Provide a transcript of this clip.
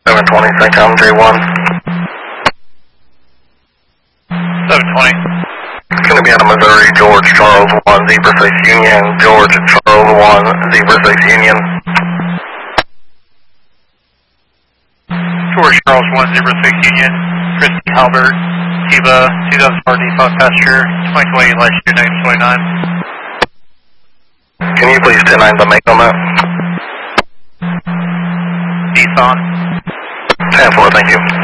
720, SACOM J1. 720. It's going to be out of Missouri, George, Charles 1, Zebra 6 Union, George, Charles 1, Zebra 6 Union. George, Charles 1, Zebra 6 Union, Christy Halbert, Kiva, 2004 default passenger, 2020 latitude -29. Can you please 10-9 the make on that? East on. 10-4, thank you.